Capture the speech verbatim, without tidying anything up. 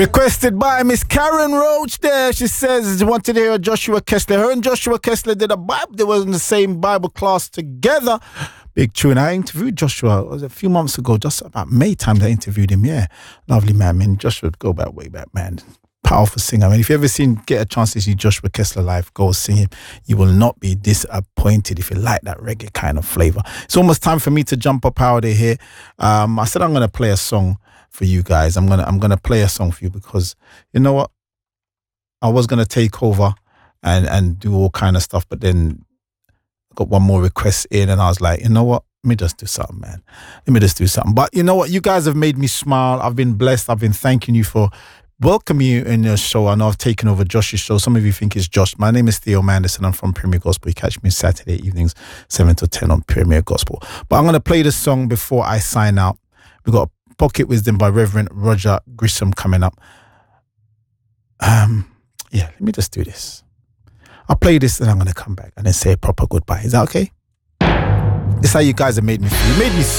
Requested by Miss Karen Roach there. She says, wanted to hear Joshua Kessler. Her and Joshua Kessler did a Bible. They were in the same Bible class together. Big tune. I interviewed Joshua, it was a few months ago, just about May time I interviewed him. Yeah, lovely man. I mean, Joshua would go back way back, man. Powerful singer. I mean, if you ever seen, get a chance to see Joshua Kessler live, go see him. You will not be disappointed if you like that reggae kind of flavor. It's almost time for me to jump up out of here. Um, I said I'm going to play a song for you guys. I'm gonna I'm gonna play a song for you because you know what? I was gonna take over and and do all kind of stuff, but then I got one more request in, and I was like, you know what? Let me just do something, man. Let me just do something. But you know what? You guys have made me smile. I've been blessed. I've been thanking you for welcoming you in your show. I know I've taken over Josh's show. Some of you think it's Josh. My name is Theo Manderson. I'm from Premier Gospel. You catch me Saturday evenings, seven to ten on Premier Gospel. But I'm gonna play the song before I sign out. We got Pocket Wisdom by Reverend Roger Grissom coming up. Um, yeah, let me just do this. I'll play this and I'm going to come back and then say a proper goodbye. Is that okay? This is how you guys have made me feel. You made me